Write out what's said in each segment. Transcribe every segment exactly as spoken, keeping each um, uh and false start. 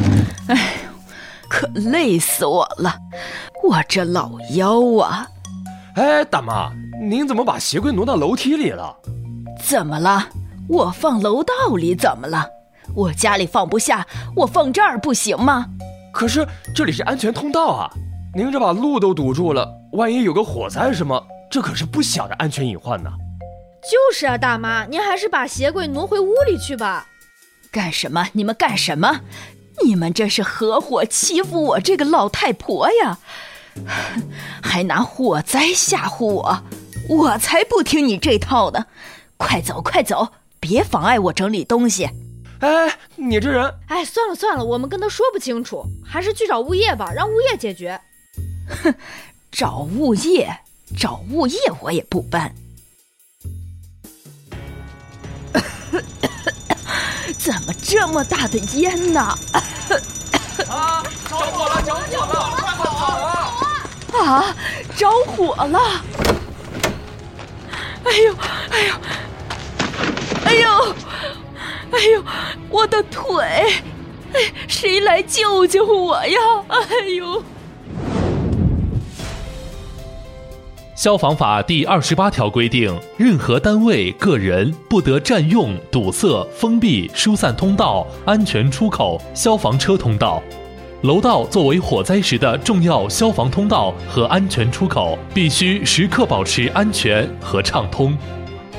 哎呦，可累死我了，我这老腰啊！ 哎，大妈，您怎么把鞋柜挪到楼梯里了？ 怎么了？我放楼道里怎么了？我家里放不下，我放这儿不行吗？ 可是这里是安全通道啊，您这把路都堵住了，万一有个火灾什么，这可是不小的安全隐患呢。 就是啊，大妈，您还是把鞋柜挪回屋里去吧。 干什么？你们干什么？你们这是合伙欺负我这个老太婆呀，还拿火灾吓唬我，我才不听你这套呢！快走快走，别妨碍我整理东西。 哎，你这人…… 哎，算了算了，我们跟他说不清楚，还是去找物业吧，让物业解决。 哼，找物业，找物业我也不搬。怎么这么大的烟呢？ 啊！着火了！着火了！快跑啊！ 啊！着火了！哎呦！哎呦！哎呦！哎呦！我的腿！哎，谁来救救我呀！哎呦！ 消防法第二十八条规定，任何单位、个人不得占用、堵塞、封闭、疏散通道、安全出口、消防车通道。楼道作为火灾时的重要消防通道和安全出口，必须时刻保持安全和畅通。《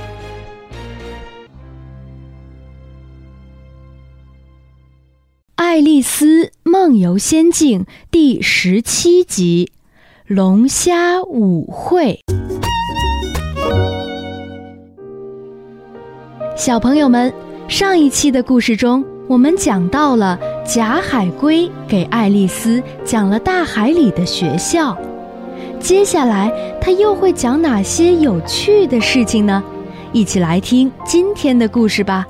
爱丽丝梦游仙境》第十七集。龙虾舞会。小朋友们，上一期的故事中，我们讲到了贾海龟给爱丽丝讲了大海里的学校。接下来他又会讲哪些有趣的事情呢？一起来听今天的故事吧。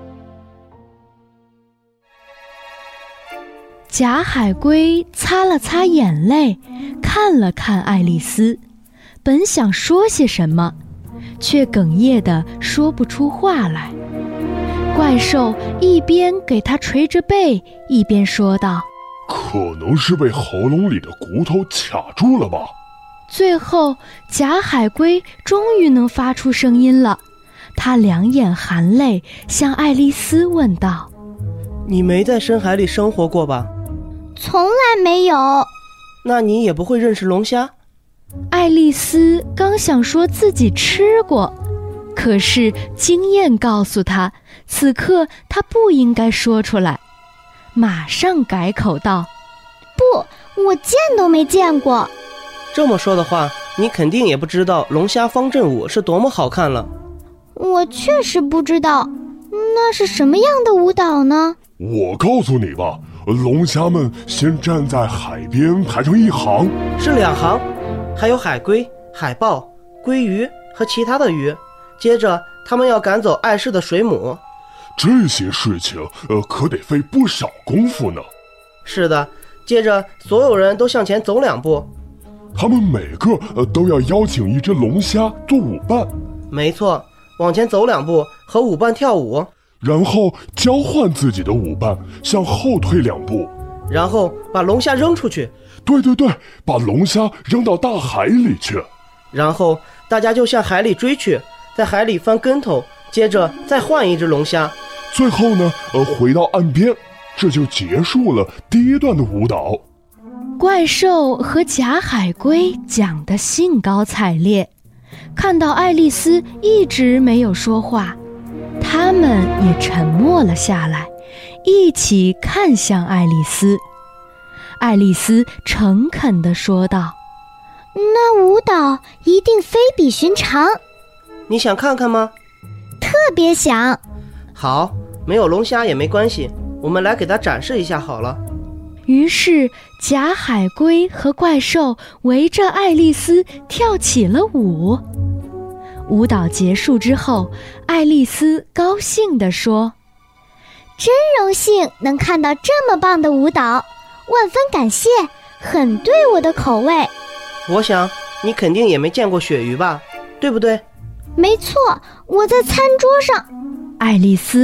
贾海龟擦了擦眼泪，看了看爱丽丝，本想说些什么，却哽咽地说不出话来。怪兽一边给他捶着背，一边说道：“ 可能是被喉咙里的骨头卡住了吧。” 最后，贾海龟终于能发出声音了，他两眼含泪，向爱丽丝问道：“ 你没在深海里生活过吧？”“ 从来没有。”“ 那你也不会认识龙虾？” 爱丽丝刚想说自己吃过，可是经验告诉她，此刻她不应该说出来，马上改口道：“ 不，我见都没见过。”“ 这么说的话，你肯定也不知道龙虾方阵舞是多么好看了。”“ 我确实不知道，那是什么样的舞蹈呢？”“ 我告诉你吧，龙虾们先站在海边排成一行。”“ 是两行，还有海龟、海豹、鲑鱼和其他的鱼。接着他们要赶走碍事的水母。”“ 这些事情呃，可得费不少功夫呢。”“ 是的，接着所有人都向前走两步。”“ 他们每个呃都要邀请一只龙虾做舞伴。”“ 没错，往前走两步，和舞伴跳舞， 然后交换自己的舞伴，向后退两步， 然后把龙虾扔出去。”“ 对对对，把龙虾扔到大海里去。”“ 然后大家就向海里追去，在海里翻跟头，接着再换一只龙虾， 最后呢，呃，回到岸边，这就结束了第一段的舞蹈。” 怪兽和贾海龟讲得兴高采烈，看到爱丽丝一直没有说话，他们也沉默了下来，一起看向爱丽丝。爱丽丝诚恳地说道：“ 那舞蹈一定非比寻常。”“ 你想看看吗？”“ 特别想。”“ 好，没有龙虾也没关系，我们来给它展示一下好了。” 于是贾海龟和怪兽围着爱丽丝跳起了舞。舞蹈结束之后，爱丽丝高兴地说：“ 真荣幸能看到这么棒的舞蹈，万分感谢，很对我的口味。”“ 我想你肯定也没见过鳕鱼吧，对不对？”“ 没错，我在餐桌上。” 爱丽丝